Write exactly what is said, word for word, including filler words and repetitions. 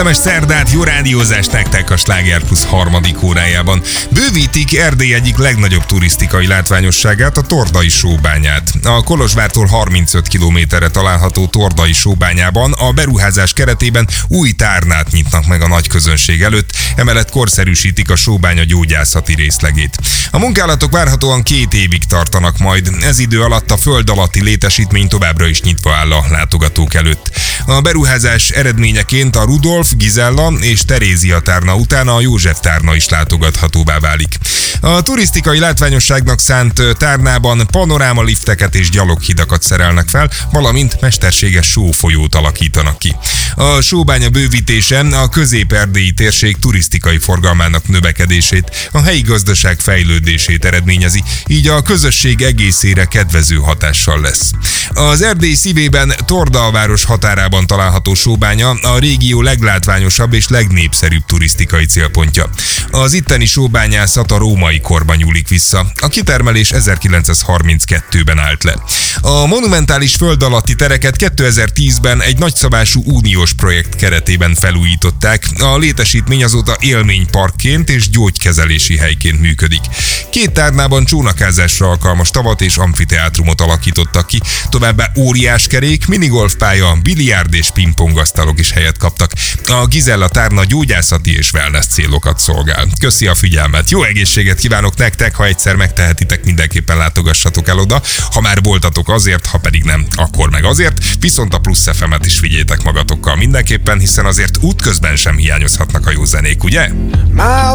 Kellemes szerdát, jó rádiózást nektek a Sláger Plus harmadik órájában. Bővítik Erdély egyik legnagyobb turisztikai látványosságát, a Tordai sóbányát. A Kolozsvártól harmincöt kilométerre található Tordai sóbányában a beruházás keretében új tárnát nyitnak meg a nagy közönség előtt, emellett korszerűsítik a sóbánya gyógyászati részlegét. A munkálatok várhatóan két évig tartanak majd, ez idő alatt a föld alatti létesítmény továbbra is nyitva áll a látogatók előtt. A beruházás eredményeként a Rudolf, Gizella és Terézia tárna után a József tárna is látogathatóvá válik. A turisztikai látványosságnak szánt tárnában panorámalifteket és gyaloghidakat szerelnek fel, valamint mesterséges sófolyót alakítanak ki. A sóbánya bővítése a közép-erdélyi térség turisztikai forgalmának növekedését, a helyi gazdaság fejlődését eredményezi, így a közösség egészére kedvező hatással lesz. Az Erdély szívében, Torda a város határában található sóbánya a régió leglátványosabb és legnépszerűbb turisztikai célpontja. Az itteni sóbányászat a római korban nyúlik vissza. A kitermelés ezerkilencszázharminckettőben állt le. A monumentális föld alatti tereket kétezer-tízben egy nagyszabású uniós projekt keretében felújították. A létesítmény azóta élményparkként és gyógykezelési helyként működik. Két tárnában csónakázásra alkalmas tavat és amfiteátrumot alakítottak ki, továbbá óriáskerék, minigolfpálya, biliárd és pingpongasztalok is helyet kaptak. A Gizella tárna gyógyászati és wellness célokat szolgál. Köszi a figyelmet, jó egészséget kívánok nektek, ha egyszer megtehetitek, mindenképpen látogassatok el oda, ha már voltatok azért, ha pedig nem, akkor meg azért, viszont a Plusz ef emet is vigyétek magatokkal mindenképpen, hiszen azért útközben sem hiányozhatnak a jó zenék, ugye?